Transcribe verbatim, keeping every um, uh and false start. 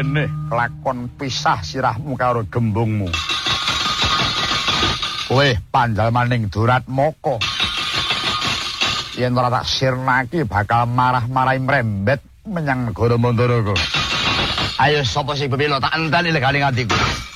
kene kelakon pisah sirahmu karo gembungmu. Kowe panjal maning durat moko. Yen ora tak sirnaki bakal marah-marahi mrembet menyang negara Mandara. Ayo sapa sing bebelo tak enteni legane atiku.